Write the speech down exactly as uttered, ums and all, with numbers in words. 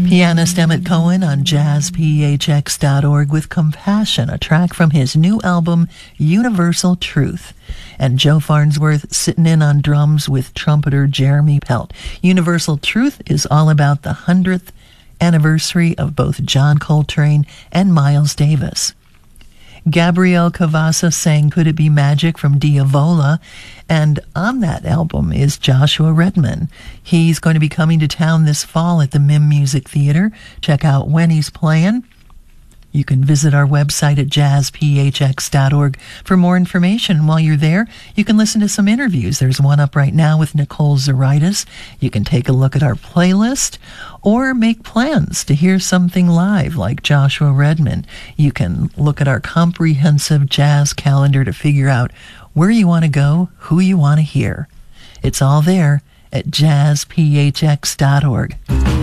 Pianist Emmett Cohen on jazz p h x dot org with Compassion, a track from his new album, Universal Truth. And Joe Farnsworth sitting in on drums with trumpeter Jeremy Pelt. Universal Truth is all about the hundredth anniversary of both John Coltrane and Miles Davis. Gabrielle Cavassa sang Could It Be Magic from Diavola, and on that album is Joshua Redman. He's going to be coming to town this fall at the Mim Music Theater. Check out when he's playing. You can visit our website at jazz p h x dot org for more information. While you're there, you can listen to some interviews. There's one up right now with Nicole Zaritis. You can take a look at our playlist or make plans to hear something live like Joshua Redman. You can look at our comprehensive jazz calendar to figure out where you want to go, who you want to hear. It's all there at jazz p h x dot org.